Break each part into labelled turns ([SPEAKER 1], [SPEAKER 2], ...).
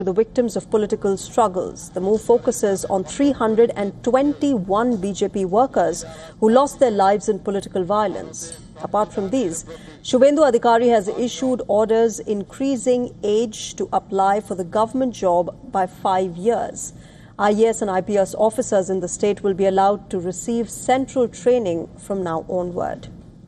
[SPEAKER 1] the victims of political struggles. The move focuses on 321 BJP workers who lost their lives in political violence. Apart from these, Shubhendu Adhikari has issued orders increasing age to apply for the government job by 5 years. IAS and IPS officers in the state will be allowed to receive central training from now onward.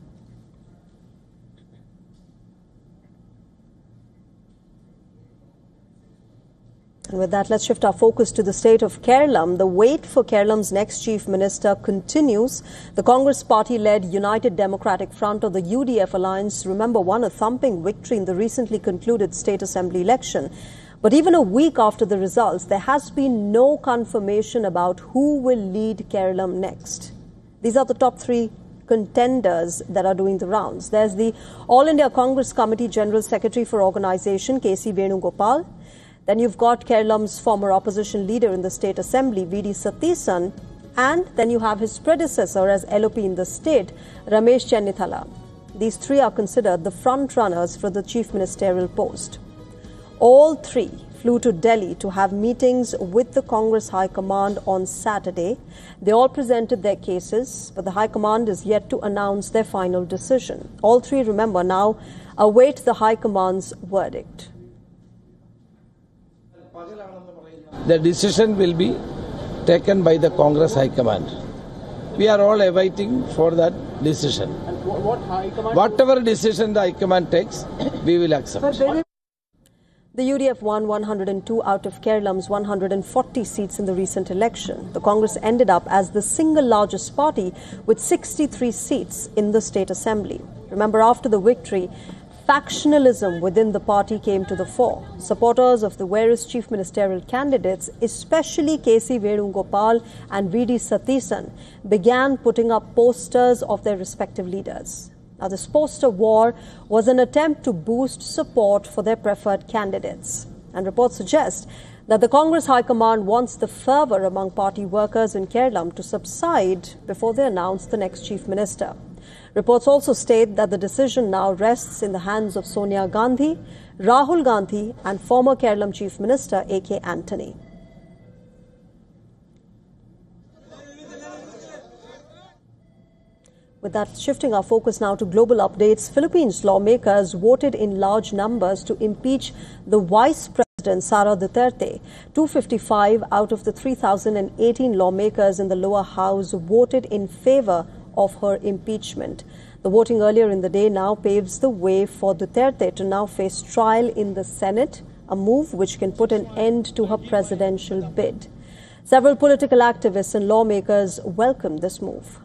[SPEAKER 1] And with that, let's shift our focus to the state of Kerala. The wait for Kerala's next chief minister continues. The Congress party-led United Democratic Front, or the UDF alliance, remember, won a thumping victory in the recently concluded state assembly election. But even a week after the results, there has been no confirmation about who will lead Kerala next. These are the top three contenders that are doing the rounds. There's the All India Congress Committee General Secretary for Organisation, K.C. Venugopal. Then you've got Kerala's former opposition leader in the State Assembly, V.D. Satheesan. And then you have his predecessor as LOP in the state, Ramesh Chennithala. These three are considered the front runners for the chief ministerial post. All three flew to Delhi to have meetings with the Congress High Command on Saturday. They all presented their cases, but the High Command is yet to announce their final decision. All three, remember, now await the High Command's verdict.
[SPEAKER 2] The decision will be taken by the Congress High Command. We are all awaiting for that decision. Whatever decision the High Command takes, we will accept.
[SPEAKER 1] The UDF won 102 out of Kerala's 140 seats in the recent election. The Congress ended up as the single largest party with 63 seats in the State Assembly. Remember, after the victory, factionalism within the party came to the fore. Supporters of the various chief ministerial candidates, especially K.C. Venugopal and V.D. Satheesan, began putting up posters of their respective leaders. Now, this poster war was an attempt to boost support for their preferred candidates. And reports suggest that the Congress High Command wants the fervour among party workers in Kerala to subside before they announce the next chief minister. Reports also state that the decision now rests in the hands of Sonia Gandhi, Rahul Gandhi and former Kerala Chief Minister A.K. Antony. With that, shifting our focus now to global updates, Philippines lawmakers voted in large numbers to impeach the Vice President Sara Duterte. 255 out of the 3,018 lawmakers in the lower house voted in favour of her impeachment. The voting earlier in the day now paves the way for Duterte to now face trial in the Senate, a move which can put an end to her presidential bid. Several political activists and lawmakers welcome this move.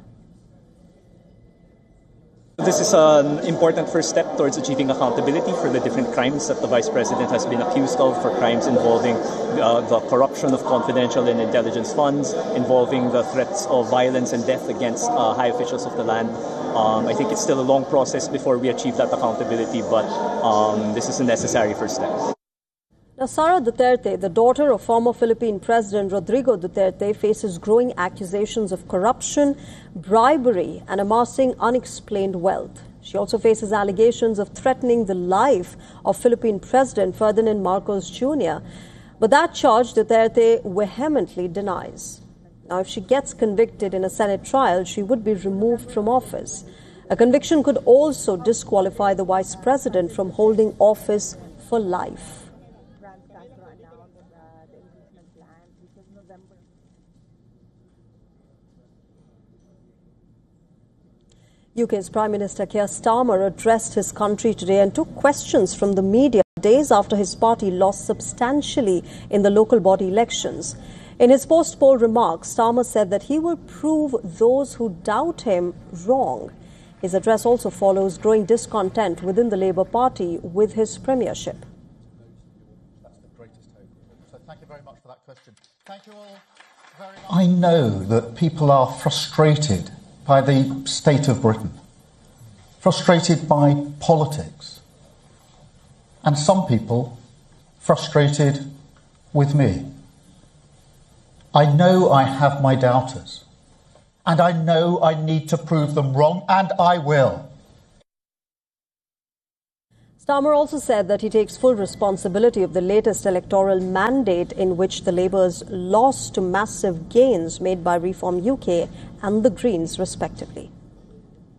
[SPEAKER 3] This is an important first step towards achieving accountability for the different crimes that the Vice President has been accused of, for crimes involving the corruption of confidential and intelligence funds, involving the threats of violence and death against high officials of the land. I think it's still a long process before we achieve that accountability, but this is a necessary first step.
[SPEAKER 1] Now, Sara Duterte, the daughter of former Philippine President Rodrigo Duterte, faces growing accusations of corruption, bribery and amassing unexplained wealth. She also faces allegations of threatening the life of Philippine President Ferdinand Marcos Jr. But that charge Duterte vehemently denies. Now, if she gets convicted in a Senate trial, she would be removed from office. A conviction could also disqualify the Vice President from holding office for life. UK's Prime Minister Keir Starmer addressed his country today and took questions from the media days after his party lost substantially in the local body elections. In his post-poll remarks, Starmer said that he will prove those who doubt him wrong. His address also follows growing discontent within the Labour Party with his premiership.
[SPEAKER 4] That's the greatest hope. So thank you very much for that question. Thank you all very much. I know that people are frustrated by the state of Britain, frustrated by politics, and some people frustrated with me. I know I have my doubters, and I know I need to prove them wrong, and I will.
[SPEAKER 1] Starmer also said that he takes full responsibility of the latest electoral mandate in which the Labour's lost to massive gains made by Reform UK and the Greens, respectively.